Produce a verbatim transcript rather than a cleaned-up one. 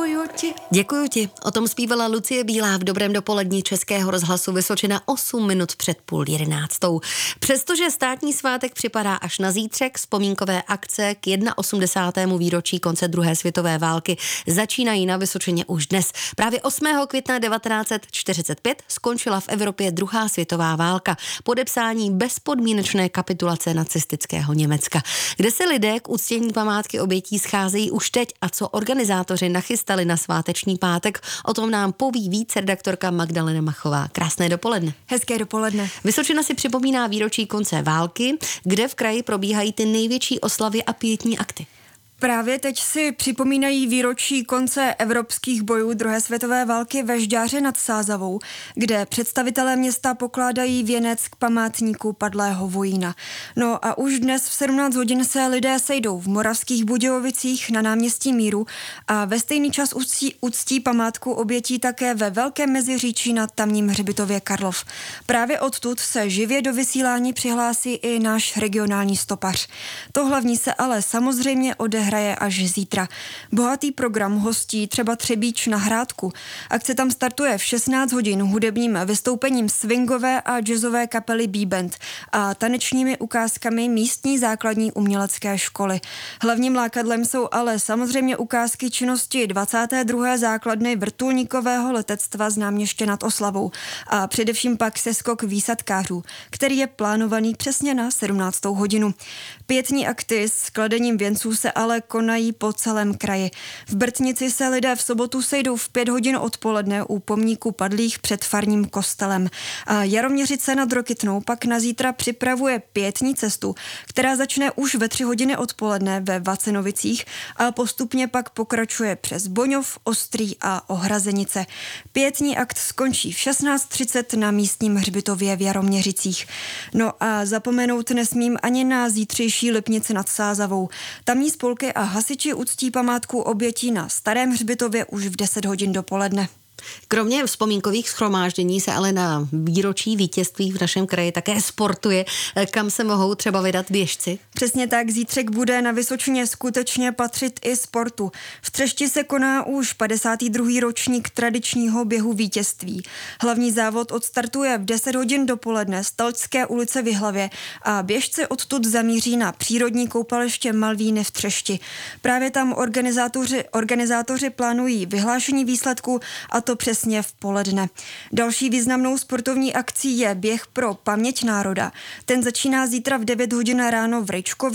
Děkuju ti. Děkuju ti. O tom zpívala Lucie Bílá v dobrém dopolední Českého rozhlasu Vysočina osm minut před půl jedenáctou. Přestože státní svátek připadá až na zítřek, vzpomínkové akce k osmdesátému výročí konce druhé světové války začínají na Vysočině už dnes. Právě osmého května devatenáct set čtyřicet pět skončila v Evropě druhá světová válka podepsání bezpodmínečné kapitulace nacistického Německa, kde se lidé k uctění památky obětí scházejí už teď a co organizátoři nachystali na sváteční pátek, o tom nám poví víc redaktorka Magdalena Machová. Krásné dopoledne. Hezké dopoledne. Vysočina si připomíná výročí konce války, kde v kraji probíhají ty největší oslavy a pietní akty. Právě teď si připomínají výročí konce evropských bojů druhé světové války ve Žďáře nad Sázavou, kde představitelé města pokládají věnec k památníku padlého vojína. No a už dnes v sedmnáct hodin se lidé sejdou v Moravských Budějovicích na náměstí Míru a ve stejný čas uctí, uctí památku obětí také ve Velkém Meziříčí na tamním hřbitově Karlov. Právě odtud se živě do vysílání přihlásí i náš regionální stopař. To hlavní se ale samozřejmě odehraje hraje až zítra. Bohatý program hostí třeba Třebíč na Hrádku. Akce tam startuje v šestnáct hodin hudebním vystoupením swingové a jazzové kapely B-Band a tanečními ukázkami místní základní umělecké školy. Hlavním lákadlem jsou ale samozřejmě ukázky činnosti dvacáté druhé základny vrtulníkového letectva z Náměště nad Oslavou a především pak seskok výsadkářů, který je plánovaný přesně na sedmnáctou hodinu. Pietní akty s kladením věnců se ale konají po celém kraji. V Brtnici se lidé v sobotu sejdou v pět hodin odpoledne u pomníku padlých před farním kostelem. A Jaroměřice nad Rokytnou pak na zítra připravuje pietní cestu, která začne už ve tři hodiny odpoledne ve Vacenovicích a postupně pak pokračuje přes Boňov, Ostrý a Ohrazenice. Pietní akt skončí v šestnáct třicet na místním hřbitově v Jaroměřicích. No a zapomenout nesmím ani na zítřejší Lipnici nad Sázavou. Tamní spolky a hasiči uctí památku obětí na Starém hřbitově už v deset hodin dopoledne. Kromě vzpomínkových shromáždění se ale na výročí vítězství v našem kraji také sportuje, kam se mohou třeba vydat běžci. Přesně tak, zítřek bude na Vysočině skutečně patřit i sportu. V Třešti se koná už padesátý druhý ročník tradičního běhu vítězství. Hlavní závod odstartuje v deset hodin dopoledne z Talčské ulice v Jihlavě a běžci odtud zamíří na přírodní koupaliště Malvíny v Třešti. Právě tam organizátoři, organizátoři plánují vyhlášení výsledku a to přesně v poledne. Další významnou sportovní akcí je běh pro paměť národa. Ten začíná zítra v devět hodin ráno v Rejčkově